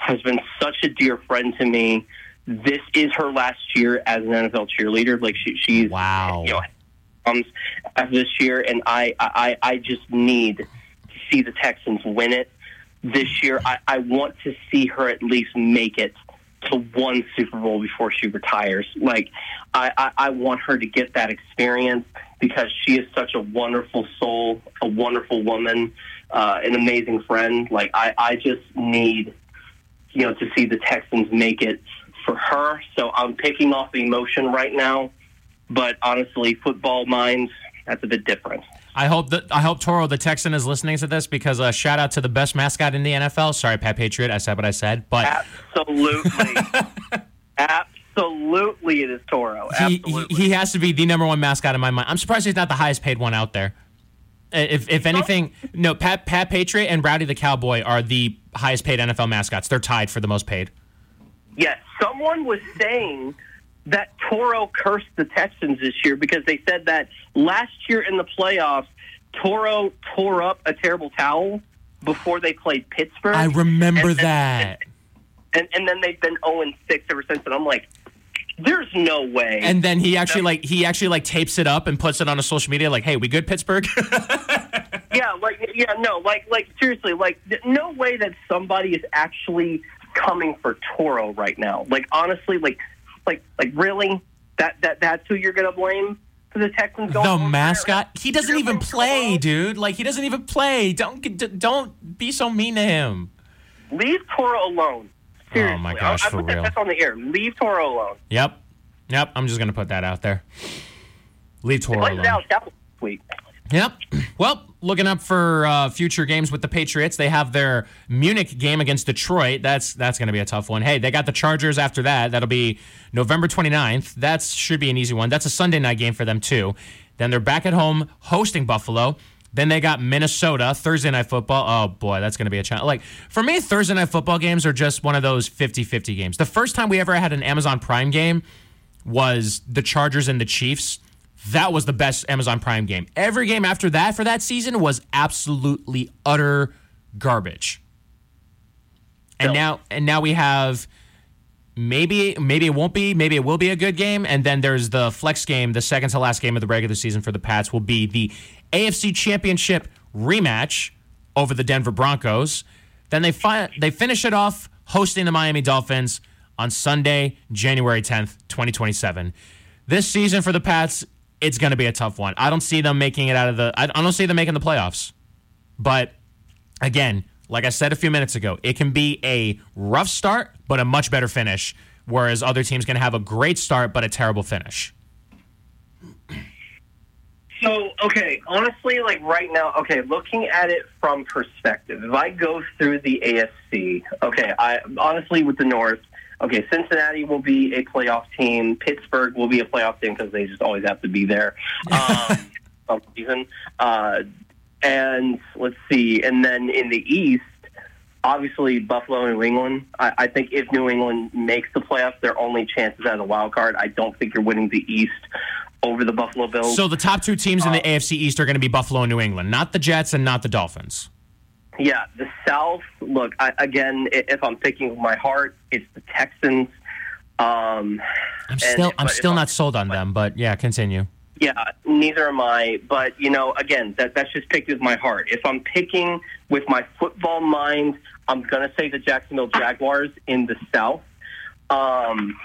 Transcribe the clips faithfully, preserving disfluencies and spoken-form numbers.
has been such a dear friend to me. This is her last year as an N F L cheerleader. Like she, she's wow. you know, comes after this year, and I, I, I just need to see the Texans win it this year. I, I want to see her at least make it to one Super Bowl before she retires. Like, I, I, I want her to get that experience because she is such a wonderful soul, a wonderful woman, uh, an amazing friend. Like, I, I just need, you know, to see the Texans make it for her. So I'm picking off the emotion right now. But honestly, football minds, that's a bit different. I hope that I hope Toro the Texan is listening to this because uh, shout out to the best mascot in the N F L. Sorry, Pat Patriot, I said what I said, but absolutely, absolutely, it is Toro. Absolutely, he, he has to be the number one mascot in my mind. I'm surprised he's not the highest paid one out there. If if anything, no, Pat Pat Patriot and Rowdy the Cowboy are the highest paid N F L mascots. They're tied for the most paid. Yes, someone was saying that Toro cursed the Texans this year because they said that last year in the playoffs, Toro tore up a terrible towel before they played Pittsburgh. I remember and, that. And, and and then they've been oh and six ever since. And I'm like, there's no way. And then he actually no. like he actually like tapes it up and puts it on a social media like, hey, we good, Pittsburgh? yeah, like yeah, no, like like seriously, like no way that somebody is actually coming for Toro right now. Like honestly, like. Like, like really? That that that's who you're gonna blame for the Texans going? The mascot? He doesn't you're even play, Toro? Dude. Like, he doesn't even play. Don't don't be so mean to him. Leave Toro alone. Seriously. Oh my gosh, I, I for put that, real. That's on the air. Leave Toro alone. Yep, yep. I'm just gonna put that out there. Leave Toro alone. Dallas Cowboys this week. Yep. Well, looking up for uh, future games with the Patriots, they have their Munich game against Detroit. That's that's going to be a tough one. Hey, they got the Chargers after that. That'll be November twenty-ninth. That should be an easy one. That's a Sunday night game for them, too. Then they're back at home hosting Buffalo. Then they got Minnesota, Thursday Night Football. Oh, boy, that's going to be a challenge. Like, for me, Thursday Night Football games are just one of those fifty-fifty games. The first time we ever had an Amazon Prime game was the Chargers and the Chiefs. That was the best Amazon Prime game. Every game after that for that season was absolutely utter garbage. And now and now we have maybe maybe it won't be, maybe it will be a good game, and then there's the flex game, the second to last game of the regular season for the Pats will be the A F C Championship rematch over the Denver Broncos. Then they fi- they finish it off hosting the Miami Dolphins on Sunday, January tenth, twenty twenty-seven. This season for the Pats, it's going to be a tough one. I don't see them making it out of the I don't see them making the playoffs. But again, like I said a few minutes ago, it can be a rough start but a much better finish, whereas other teams can have a great start but a terrible finish. So, okay, honestly, like right now, okay, looking at it from perspective, if I go through the A F C, okay, I honestly with the North, okay, Cincinnati will be a playoff team. Pittsburgh will be a playoff team because they just always have to be there. Um, some reason. Uh, and let's see. And then in the East, obviously Buffalo and New England. I, I think if New England makes the playoffs, their only chances as a wild card. I don't think you're winning the East over the Buffalo Bills. So the top two teams in the uh, A F C East are going to be Buffalo and New England, not the Jets and not the Dolphins. Yeah, the South, look, I, again, if I'm picking with my heart, it's the Texans. Um, I'm still I'm still not sold on them, but yeah, continue. Yeah, neither am I. But, you know, again, that that's just picked with my heart. If I'm picking with my football mind, I'm going to say the Jacksonville Jaguars in the South. Um,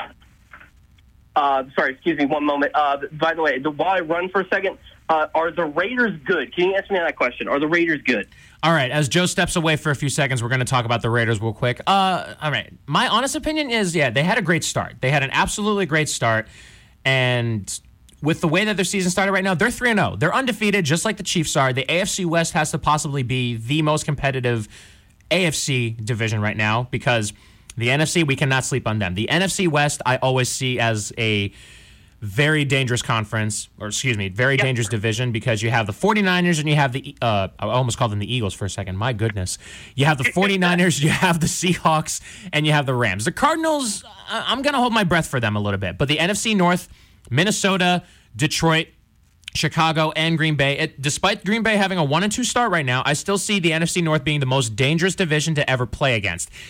uh, sorry, excuse me one moment. Uh, by the way, the, while I run for a second, uh, are the Raiders good? Can you answer me that question? Are the Raiders good? All right, as Joe steps away for a few seconds, we're going to talk about the Raiders real quick. Uh, all right, my honest opinion is, yeah, they had a great start. They had an absolutely great start, and with the way that their season started right now, they're three and oh. They're undefeated, just like the Chiefs are. The A F C West has to possibly be the most competitive A F C division right now because the N F C, we cannot sleep on them. The N F C West, I always see as a very dangerous conference, or excuse me, very yep. dangerous division because you have the 49ers and you have the, uh, I almost called them the Eagles for a second. My goodness. You have the 49ers, you have the Seahawks, and you have the Rams. The Cardinals, I'm going to hold my breath for them a little bit. But the N F C North, Minnesota, Detroit, Chicago, and Green Bay. It, despite Green Bay having a one and two start right now, I still see the N F C North being the most dangerous division to ever play against.